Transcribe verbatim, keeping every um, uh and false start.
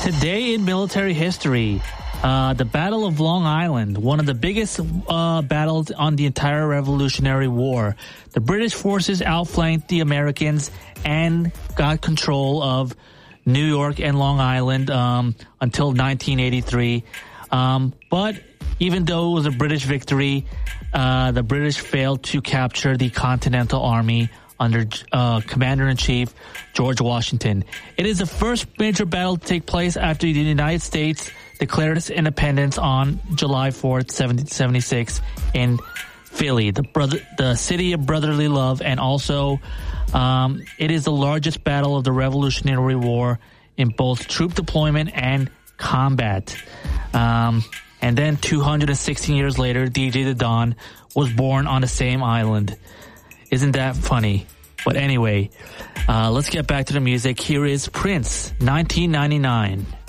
Today in military history, uh, the Battle of Long Island, one of the biggest uh, battles on the entire Revolutionary War. The British forces outflanked the Americans and got control of New York and Long Island um, until nineteen eighty-three. Um, but even though it was a British victory, uh, the British failed to capture the Continental Army under uh, Commander-in-Chief George Washington. It is the first major battle to take place after the United States declared its independence on July fourth, seventeen seventy-six in Philly, the brother, the city of brotherly love, and also um, it is the largest battle of the Revolutionary War in both troop deployment and combat. Um, and then two hundred sixteen years later, D J the Don was born on the same island. Isn't that funny? But anyway, uh, let's get back to the music. Here is Prince, nineteen ninety-nine.